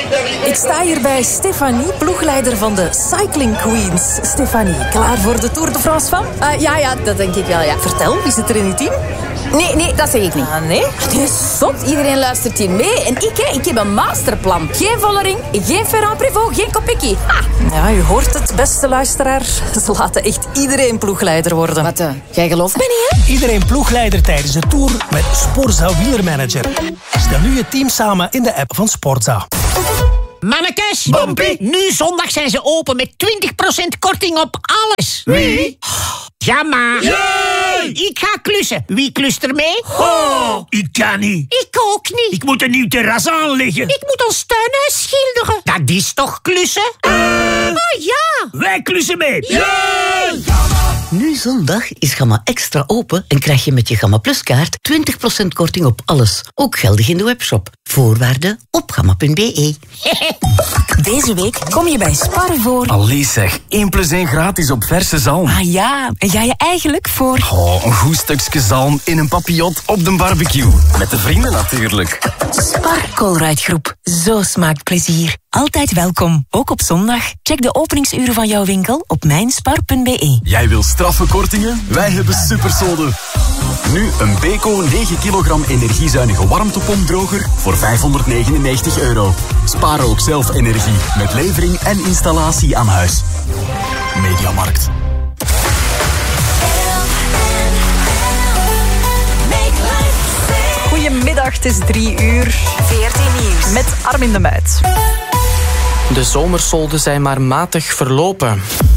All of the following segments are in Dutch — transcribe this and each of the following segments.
Ik sta hier bij Stefanie, ploegleider van de Cycling Queens. Stefanie, klaar voor de Tour de France van? Ja, dat denk ik wel, ja. Vertel, wie zit er in uw team? Nee, dat zeg ik niet. Nee? Nee, zot. Iedereen luistert hier mee. En ik heb een masterplan. Geen Vollering, geen Ferrand-Prévot, geen Kopecky. Ja, u hoort het, beste luisteraar. Ze laten echt iedereen ploegleider worden. Wat, jij gelooft me niet, hè? Iedereen ploegleider tijdens de Tour met Sporza Wielermanager. Stel nu je team samen in de app van Sporza. Mannekes, Bumpy. nu zondag zijn ze open met 20% korting op alles. Wie? Ja, maar. Yay! Ik ga klussen. Wie klust er mee? Oh, ik kan niet. Ik ook niet. Ik moet een nieuw terras aanleggen. Ik moet ons tuinhuis schilderen. Dat is toch klussen? Oh ja. Wij klussen mee. Yay! Nu zondag is Gamma Extra open en krijg je met je Gamma Plus kaart 20% korting op alles. Ook geldig in de webshop. Voorwaarden op gamma.be. Deze week kom je bij Spar voor... Allee zeg, 1+1 gratis op verse zalm. Ah ja, en ga je eigenlijk voor... Oh, een goed stukje zalm in een papillot op de barbecue. Met de vrienden natuurlijk. Spar Colruyt Groep. Zo smaakt plezier. Altijd welkom, ook op zondag. Check de openingsuren van jouw winkel op mijnspar.be. Jij wil straffe kortingen? Wij hebben supersode. Nu een Beko 9 kilogram energiezuinige warmtepompdroger voor €599. Spaar ook zelf energie met levering en installatie aan huis. Mediamarkt. Goedemiddag, het is 3:00. 14 Nieuws. Met Armin de Muit. De zomersolden zijn maar matig verlopen.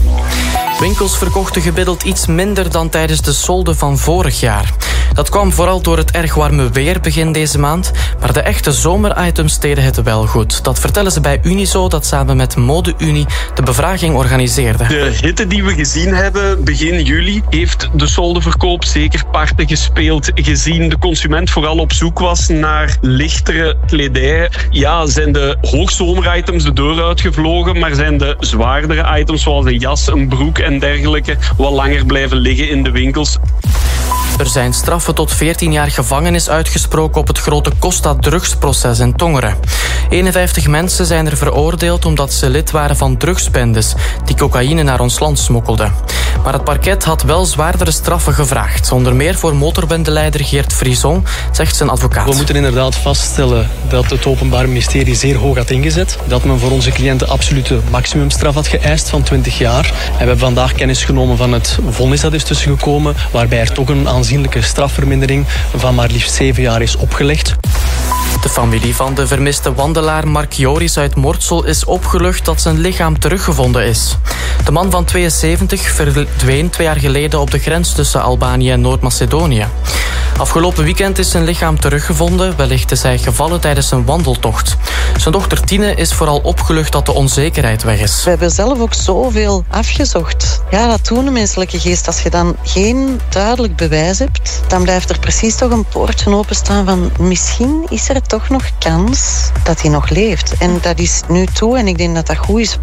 Winkels verkochten gemiddeld iets minder dan tijdens de solden van vorig jaar. Dat kwam vooral door het erg warme weer begin deze maand, maar de echte zomeritems deden het wel goed. Dat vertellen ze bij Unizo, dat samen met ModeUnie de bevraging organiseerde. De hitte die we gezien hebben begin juli heeft de soldenverkoop zeker parten gespeeld. Gezien de consument vooral op zoek was naar lichtere kledij. Ja, zijn de hoogzomeritems de deur uitgevlogen, maar zijn de zwaardere items zoals een jas, een broek en dergelijke wat langer blijven liggen in de winkels. Er zijn straffen tot 14 jaar gevangenis uitgesproken op het grote Costa-drugsproces in Tongeren. 51 mensen zijn er veroordeeld omdat ze lid waren van drugsbendes die cocaïne naar ons land smokkelden. Maar het parket had wel zwaardere straffen gevraagd. Onder meer voor motorbendeleider Geert Frison, zegt zijn advocaat. We moeten inderdaad vaststellen dat het Openbaar Ministerie zeer hoog had ingezet. Dat men voor onze cliënten absolute maximumstraf had geëist van 20 jaar. En we hebben vandaag kennis genomen van het vonnis dat is tussengekomen, waarbij er toch een aanzienlijke strafvermindering van maar liefst 7 jaar is opgelegd. De familie van de vermiste wandelaar Mark Joris uit Mortsel is opgelucht dat zijn lichaam teruggevonden is. De man van 72 verdween 2 jaar geleden op de grens tussen Albanië en Noord-Macedonië. Afgelopen weekend is zijn lichaam teruggevonden. Wellicht is hij gevallen tijdens een wandeltocht. Zijn dochter Tine is vooral opgelucht dat de onzekerheid weg is. We hebben zelf ook zoveel afgezocht. Ja, dat doet de menselijke geest. Als je dan geen duidelijk bewijs hebt, dan blijft er precies toch een poortje openstaan van misschien is er toch nog kans dat hij nog leeft. En dat is nu toe en ik denk dat dat goed is.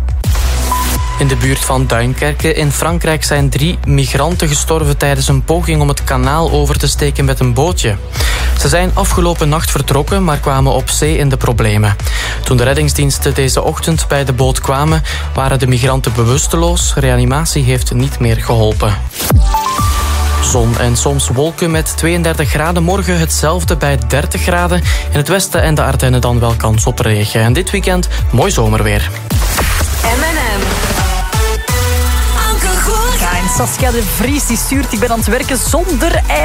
In de buurt van Duinkerke in Frankrijk zijn 3 migranten gestorven tijdens een poging om het kanaal over te steken met een bootje. Ze zijn afgelopen nacht vertrokken, maar kwamen op zee in de problemen. Toen de reddingsdiensten deze ochtend bij de boot kwamen, waren de migranten bewusteloos. Reanimatie heeft niet meer geholpen. Zon en soms wolken met 32 graden. Morgen hetzelfde bij 30 graden. In het westen en de Ardennen dan wel kans op regen. En dit weekend mooi zomerweer. M&M. Anke Goed. Ja, en Saskia de Vries die stuurt, ik ben aan het werken zonder